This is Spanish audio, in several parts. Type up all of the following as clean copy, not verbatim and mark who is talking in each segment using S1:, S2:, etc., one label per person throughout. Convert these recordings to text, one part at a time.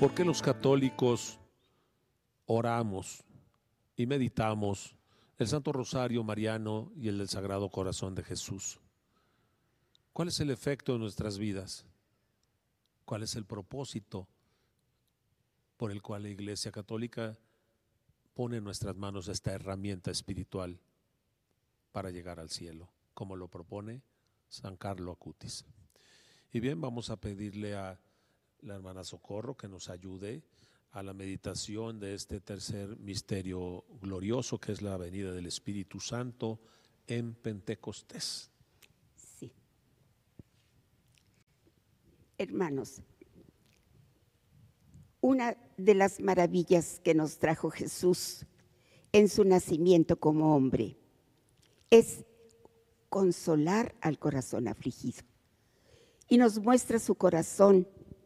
S1: ¿Por qué los católicos oramos y meditamos el Santo Rosario Mariano y el del Sagrado Corazón de Jesús? ¿Cuál es el efecto de nuestras vidas? ¿Cuál es el propósito por el cual la Iglesia Católica pone en nuestras manos esta herramienta espiritual para llegar al cielo, como lo propone San Carlo Acutis? Y bien, vamos a pedirle a la hermana Socorro que nos ayude a la meditación de este tercer misterio glorioso, que es la venida del Espíritu Santo en Pentecostés.
S2: Sí. Hermanos, una de las maravillas que nos trajo Jesús en su nacimiento como hombre es consolar al corazón afligido. Y nos muestra su corazón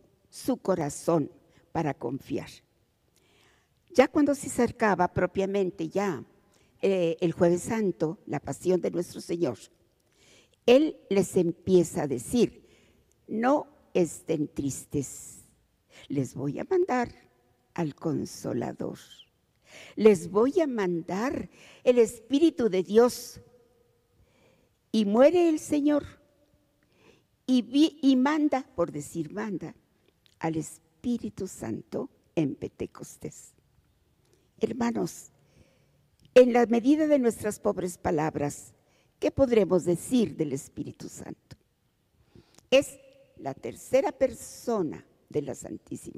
S2: para confiar. Ya cuando se acercaba propiamente el Jueves Santo, la pasión de nuestro Señor, Él les empieza a decir: no estén tristes, les voy a mandar al Consolador, les voy a mandar el Espíritu de Dios. Y muere el Señor y manda, por decir manda, al Espíritu Santo en Pentecostés. Hermanos, en la medida de nuestras pobres palabras, ¿qué podremos decir del Espíritu Santo? Es la tercera persona de la Santísima